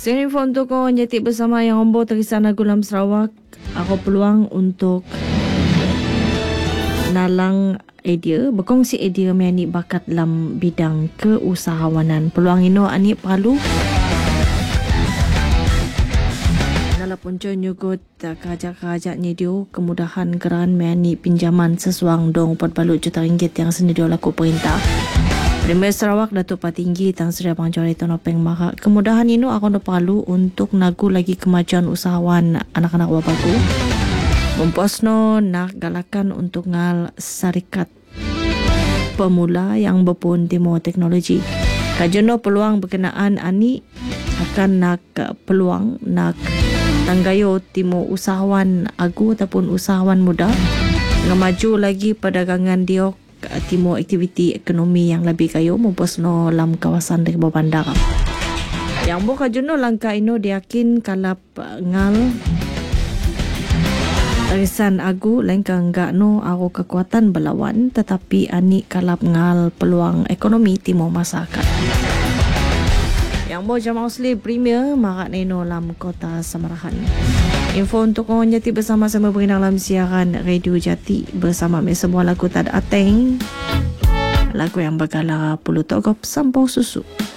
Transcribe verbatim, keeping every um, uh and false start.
Sini info untuk kau jati bersama yang ombo Terisan Agulam Sarawak. Aku peluang untuk nalang idea, berkongsi idea meni bakat dalam bidang keusahawanan. Peluang ino ani perlu nala punca nyugut kerajak-kerajak nyedio kemudahan geran meni pinjaman sesuang dong empat balut juta ringgit yang senedio laku perintah. Premier Sarawak Datuk Patinggi Tan Sri Abang Jawari Tonopeng Maha. Kemudahan ini akan perlu untuk nagu lagi kemajuan usahawan anak-anak wabaku. Memposno nak galakan untuk ngal syarikat pemula yang berpun timo teknologi. Kajono peluang berkenaan ani akan nak peluang nak tanggayo timo usahawan agu ataupun usahawan muda ngamaju lagi perdagangan diok timo aktiviti ekonomi yang lebih kayo memposno dalam kawasan dari bandar. Yang buka juno langkah ino diyakin kalap ngal Tarisan Agu lengka enggak no aku kekuatan belawan tetapi ani kalap ngal peluang ekonomi timo masyarakat. Yang mau jamaah Muslim Premier marak neno dalam kota Samarahan. Info untuk orang Jati bersama sama beri dalam siaran Radio Jati bersama sebuah lagu Tad Ateng. Lagu yang bergala Puluh Togop Sampau Susu.